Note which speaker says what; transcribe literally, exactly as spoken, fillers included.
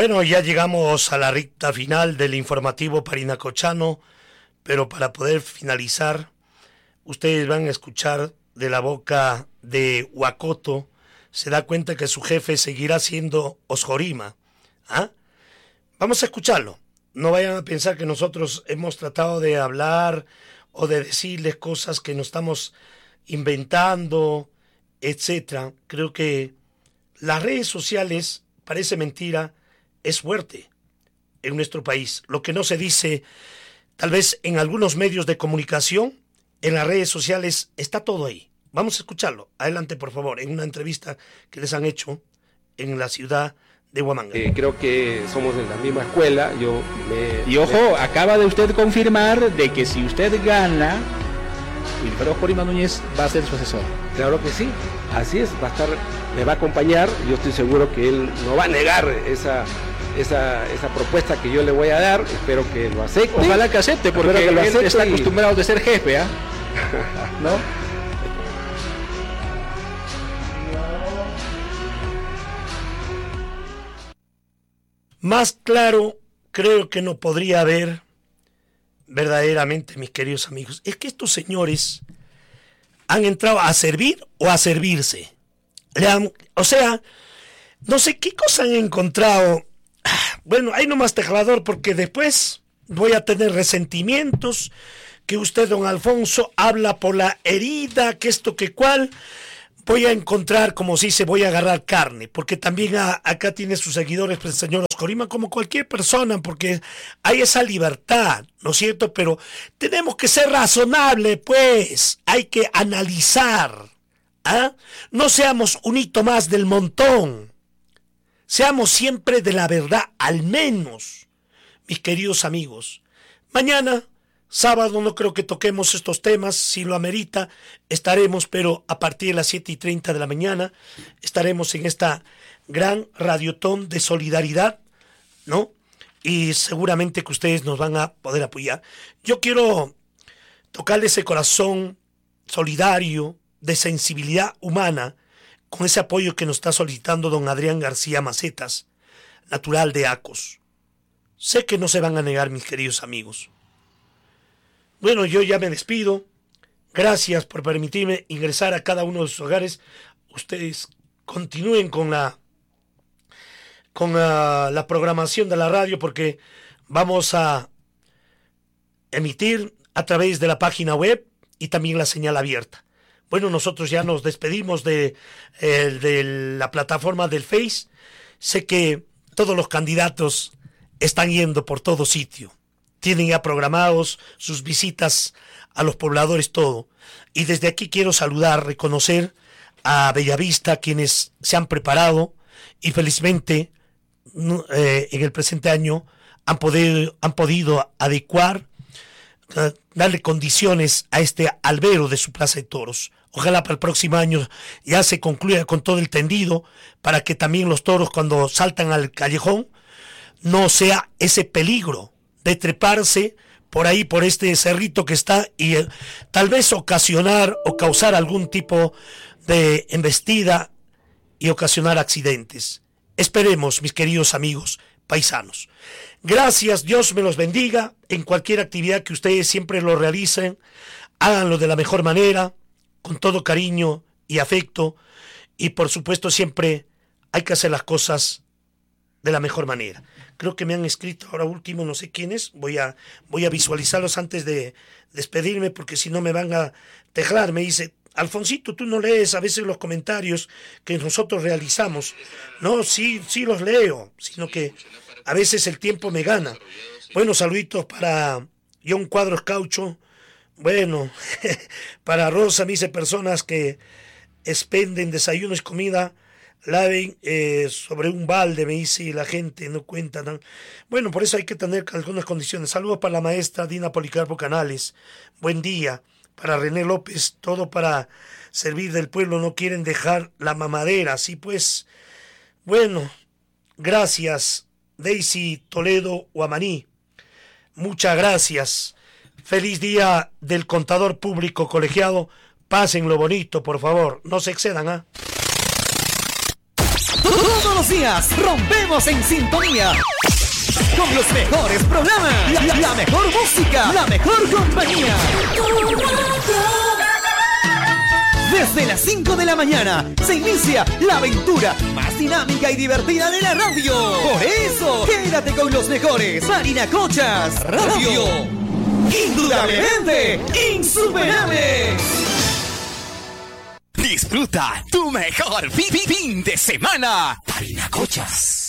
Speaker 1: Bueno, ya llegamos a la recta final del informativo parinacochano, pero para poder finalizar, ustedes van a escuchar de la boca de Huacoto, se da cuenta que su jefe seguirá siendo Osjorima. ¿Ah? Vamos a escucharlo. No vayan a pensar que nosotros hemos tratado de hablar o de decirles cosas que nos estamos inventando, etcétera. Creo que las redes sociales, parece mentira, es fuerte en nuestro país. Lo que no se dice, tal vez en algunos medios de comunicación, en las redes sociales, está todo ahí. Vamos a escucharlo. Adelante, por favor, en una entrevista que les han hecho en la ciudad de Huamanga.
Speaker 2: Eh, creo que somos de la misma escuela. Yo me,
Speaker 3: y ojo, me... acaba de usted confirmar de que si usted gana, Wilfredo Osjorima Núñez va a ser su asesor.
Speaker 2: Claro que sí, así es, va a estar, me va a acompañar. Yo estoy seguro que él no va a negar esa, esa, esa propuesta que yo le voy a dar. Espero que lo acepte.
Speaker 3: Ojalá que acepte, porque que él está y... acostumbrado de ser jefe, ¿ah? ¿eh? ¿No?
Speaker 1: Más claro, creo que no podría haber, verdaderamente, mis queridos amigos. Es que estos señores han entrado a servir o a servirse. Le han, o sea, no sé qué cosa han encontrado. Bueno, ahí nomás tejador, porque después voy a tener resentimientos, que usted, don Alfonso, habla por la herida, que esto, que cual. Voy a encontrar, como si se voy a agarrar carne, porque también a, acá tiene sus seguidores, pues, el señor Osjorima, como cualquier persona, porque hay esa libertad, ¿no es cierto? Pero tenemos que ser razonables, pues, hay que analizar, ¿ah? No seamos un hito más del montón, seamos siempre de la verdad, al menos, mis queridos amigos. Mañana, sábado, no creo que toquemos estos temas, si lo amerita, estaremos, pero a partir de las siete y treinta de la mañana, estaremos en esta gran radiotón de solidaridad, ¿no? Y seguramente que ustedes nos van a poder apoyar. Yo quiero tocarle ese corazón solidario, de sensibilidad humana, con ese apoyo que nos está solicitando don Adrián García Macetas, natural de Acos. Sé que no se van a negar, mis queridos amigos. Bueno, yo ya me despido. Gracias por permitirme ingresar a cada uno de sus hogares. Ustedes continúen con la con la, la programación de la radio, porque vamos a emitir a través de la página web y también la señal abierta. Bueno, nosotros ya nos despedimos de, eh, de la plataforma del Face. Sé que todos los candidatos están yendo por todo sitio. Tienen ya programados sus visitas a los pobladores, todo. Y desde aquí quiero saludar, reconocer a Bellavista, quienes se han preparado y felizmente eh, en el presente año han podido, han podido adecuar, uh, darle condiciones a este albero de su plaza de toros. Ojalá para el próximo año ya se concluya con todo el tendido, para que también los toros, cuando saltan al callejón, no sea ese peligro de treparse por ahí, por este cerrito que está, y eh, tal vez ocasionar o causar algún tipo de embestida y ocasionar accidentes. Esperemos, mis queridos amigos paisanos. Gracias, Dios me los bendiga. En cualquier actividad que ustedes siempre lo realicen, háganlo de la mejor manera, con todo cariño y afecto, y por supuesto siempre hay que hacer las cosas de la mejor manera. Creo que me han escrito ahora último, no sé quiénes, voy a, voy a visualizarlos antes de despedirme, porque si no me van a tejar. Me dice, Alfonsito, tú no lees a veces los comentarios que nosotros realizamos. No, sí, sí los leo, sino que a veces el tiempo me gana. Bueno, saluditos para John Cuadros Caucho, bueno, para Rosa, me dice, personas que expenden desayunos y comida, laven eh, sobre un balde, me dice, y la gente no cuenta. ¿no? Bueno, por eso hay que tener algunas condiciones. Saludos para la maestra Dina Policarpo Canales. Buen día. Para René López, todo para servir del pueblo, no quieren dejar la mamadera. Así pues, bueno, gracias. Daisy Toledo Huamaní, muchas gracias. Feliz día del contador público colegiado. Pásenlo bonito, por favor. No se excedan, ¿ah? ¿eh?
Speaker 4: los días rompemos en sintonía con los mejores programas, la, la, la mejor música, la mejor compañía. Desde las cinco de la mañana se inicia la aventura más dinámica y divertida de la radio. Por eso, quédate con los mejores. Parinacochas Radio. Indudablemente insuperable.
Speaker 5: Disfruta tu mejor fin, fin de semana. Parinacochas.